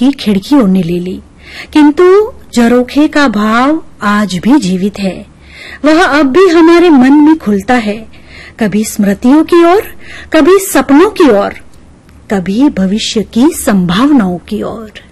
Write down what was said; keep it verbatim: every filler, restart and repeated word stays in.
की खिड़कियों ने ले ली, किंतु झरोखे का भाव आज भी जीवित है। वह अब भी हमारे मन में खुलता है, कभी स्मृतियों की ओर, कभी सपनों की ओर, कभी भविष्य की संभावनाओं की ओर।